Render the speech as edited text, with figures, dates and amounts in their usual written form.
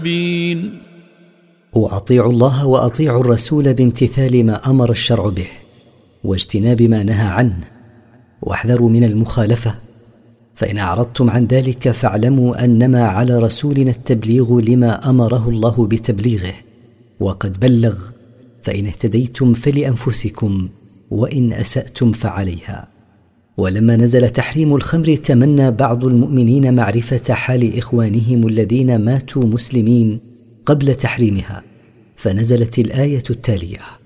وأطيعوا الله وأطيعوا الرسول بامتثال ما أمر الشرع به واجتناب ما نهى عنه، واحذروا من المخالفة، فإن أعرضتم عن ذلك فاعلموا أنما على رسولنا التبليغ لما أمره الله بتبليغه، وقد بلغ، فإن اهتديتم فلأنفسكم وإن أسأتم فعليها. ولما نزل تحريم الخمر تمنى بعض المؤمنين معرفة حال إخوانهم الذين ماتوا مسلمين قبل تحريمها، فنزلت الآية التالية: